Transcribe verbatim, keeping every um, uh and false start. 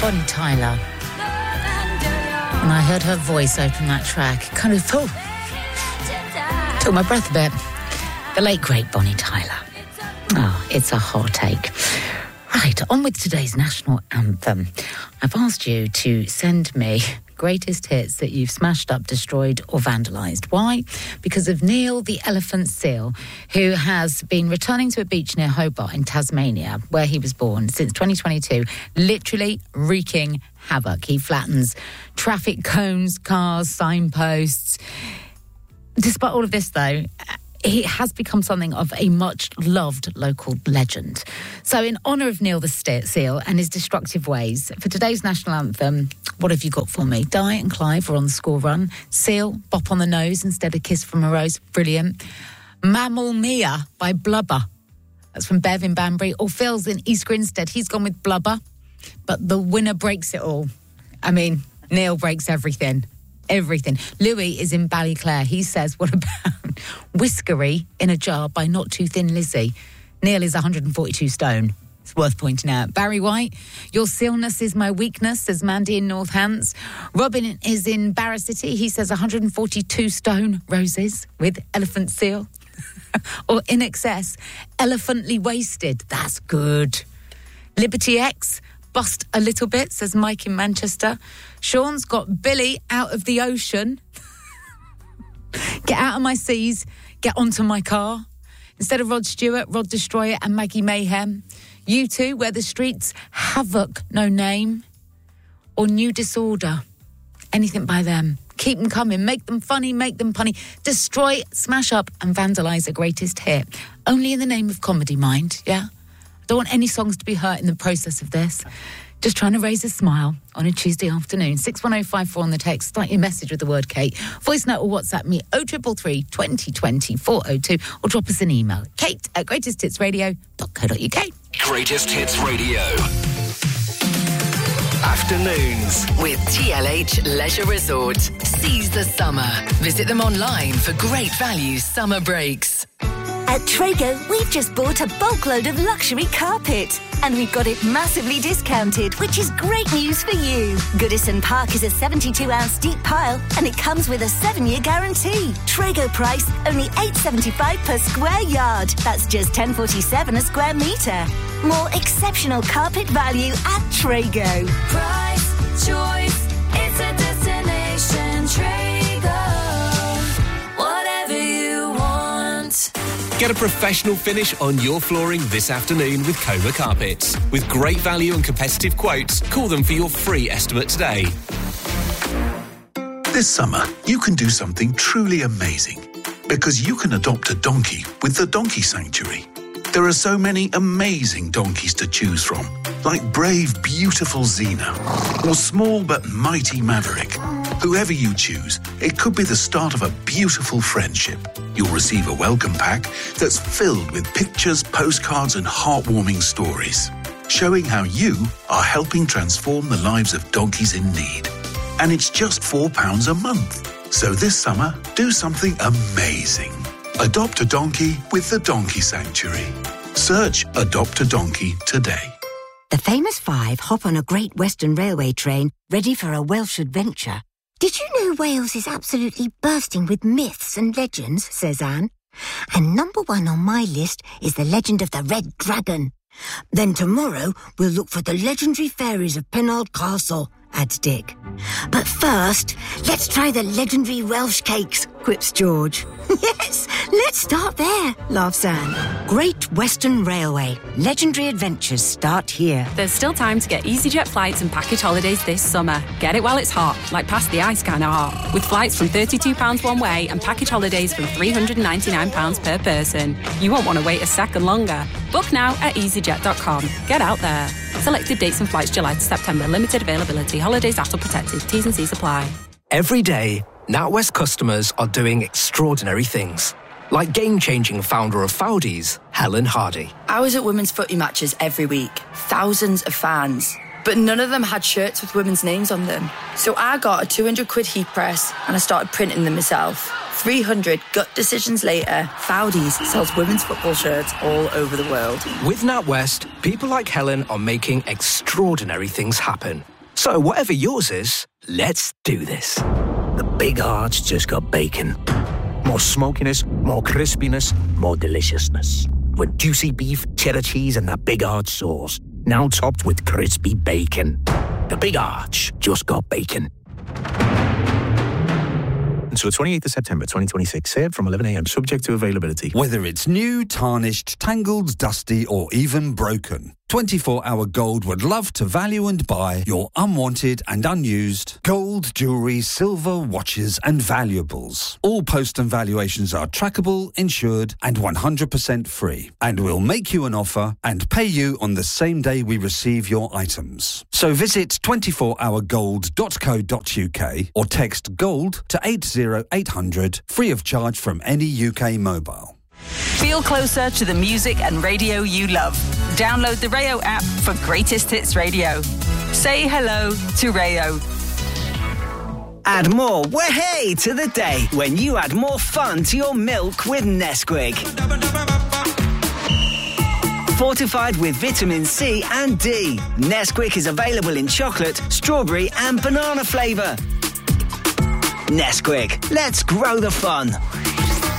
Bonnie Tyler. When I heard her voice open that track, it kind of oh, took my breath a bit. The late, great Bonnie Tyler. Oh, it's a hot take. Right, on with today's national anthem. I've asked you to send me greatest hits that you've smashed up, destroyed or vandalised. Why? Because of Neil the elephant seal, who has been returning to a beach near Hobart in Tasmania, where he was born, since twenty twenty-two, literally wreaking havoc. He flattens traffic cones, cars, signposts. Despite all of this, though, he has become something of a much-loved local legend. So in honour of Neil the Seal and his destructive ways, for today's national anthem, what have you got for me? Di and Clive are on the score run. Seal, Bop on the Nose instead of Kiss from a Rose. Brilliant. Mammal Mia by Blubber. That's from Bev in Banbury. Or Phil's in East Grinstead. He's gone with Blubber. But the winner breaks it all. I mean, Neil breaks everything. Everything. Louis is in Ballyclare. He says, what about Whiskery in a Jar by Not Too Thin Lizzy? Neil is one hundred forty-two stone. It's worth pointing out. Barry White, Your Sealness is My Weakness, says Mandy in Northants. Robin is in Barra City. He says one hundred forty-two stone roses with Elephant Seal. Or In Excess, Elephantly Wasted. That's good. Liberty X, Bust a Little Bit, says Mike in Manchester. Sean's got Billy Out of the Ocean. Get Out of My Seas, Get Onto My Car. Instead of Rod Stewart, Rod Destroyer and Maggie Mayhem. U two, Where the Streets Havoc, No Name. Or New Disorder. Anything by them. Keep them coming. Make them funny, make them punny. Destroy, smash up and vandalise a greatest hit. Only in the name of comedy, mind, yeah? I don't want any songs to be hurt in the process of this. Just trying to raise a smile on a Tuesday afternoon. six one oh five four on the text. Start your message with the word Kate. Voice note or WhatsApp me oh three three three, twenty twenty, four oh two or drop us an email. Kate at greatest hits radio dot co dot uk. Greatest Hits Radio. Afternoons with T L H Leisure Resort. Seize the summer. Visit them online for great value summer breaks. At Trago, we've just bought a bulk load of luxury carpet. And we've got it massively discounted, which is great news for you. Goodison Park is a seventy-two ounce deep pile, and it comes with a seven-year guarantee. Trago price, only eight pounds seventy-five per square yard. That's just ten pounds forty-seven a square metre. More exceptional carpet value at Trago. Price, choice, it's a destination. Trago. Whatever you want. Get a professional finish on your flooring this afternoon with Coma Carpets. With great value and competitive quotes, call them for your free estimate today. This summer, you can do something truly amazing because you can adopt a donkey with the Donkey Sanctuary. There are so many amazing donkeys to choose from, like brave, beautiful Xena or small but mighty Maverick. Whoever you choose, it could be the start of a beautiful friendship. You'll receive a welcome pack that's filled with pictures, postcards and heartwarming stories, showing how you are helping transform the lives of donkeys in need. And it's just four pounds a month. So this summer, do something amazing. Adopt a donkey with the Donkey Sanctuary. Search Adopt a Donkey today. The famous five hop on a Great Western Railway train ready for a Welsh adventure. Did you know Wales is absolutely bursting with myths and legends, says Anne. And number one on my list is the legend of the Red Dragon. Then tomorrow we'll look for the legendary fairies of Penarth Castle, adds Dick. But first, let's try the legendary Welsh cakes, quips George. Yes, let's start there, laughs Anne. Great Western Railway. Legendary adventures start here. There's still time to get EasyJet flights and package holidays this summer. Get it while it's hot, like past the ice kind of hot. With flights from thirty-two pounds one way and package holidays from three hundred ninety-nine pounds per person. You won't want to wait a second longer. Book now at easyjet dot com. Get out there. Selected dates and flights July to September. Limited availability. Holidays after protected. T's and C's apply. Every day, NatWest customers are doing extraordinary things. Like game-changing founder of Foudies, Helen Hardy. I was at women's footy matches every week. Thousands of fans. But none of them had shirts with women's names on them. So I got a two hundred quid heat press and I started printing them myself. three hundred gut decisions later, Foudies sells women's football shirts all over the world. With NatWest, people like Helen are making extraordinary things happen. So whatever yours is, let's do this. The Big Arch just got bacon. More smokiness, more crispiness, more deliciousness. With juicy beef, cheddar cheese and that Big Arch sauce. Now topped with crispy bacon. The Big Arch just got bacon. Until the twenty-eighth of September twenty twenty-six. Served from eleven a m, subject to availability. Whether it's new, tarnished, tangled, dusty or even broken, twenty-four hour Gold would love to value and buy your unwanted and unused gold, jewellery, silver, watches and valuables. All post and valuations are trackable, insured and one hundred percent free. And we'll make you an offer and pay you on the same day we receive your items. So visit twenty-four hour gold dot co dot uk or text GOLD to eight zero eight hundred, free of charge from any U K mobile. Feel closer to the music and radio you love. Download the Rayo app for Greatest Hits Radio. Say hello to Rayo. Add more way to the day when you add more fun to your milk with Nesquik. Fortified with vitamin C and D, Nesquik is available in chocolate, strawberry and banana flavour. Nesquik, let's grow the fun.